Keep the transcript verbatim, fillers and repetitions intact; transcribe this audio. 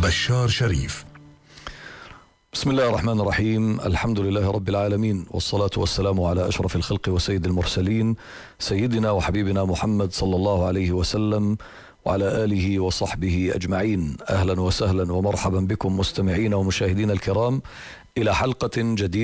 بشار شريف. بسم الله الرحمن الرحيم. الحمد لله رب العالمين، والصلاة والسلام على أشرف الخلق وسيد المرسلين، سيدنا وحبيبنا محمد صلى الله عليه وسلم وعلى آله وصحبه أجمعين. أهلا وسهلا ومرحبا بكم مستمعين ومشاهدين الكرام إلى حلقة جديدة